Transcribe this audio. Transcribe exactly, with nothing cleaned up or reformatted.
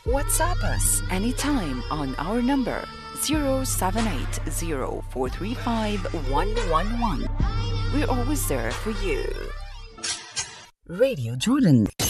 WhatsApp us anytime on our number zero seven eight zero four three five one one one. We're always there for you. Radio Jordan.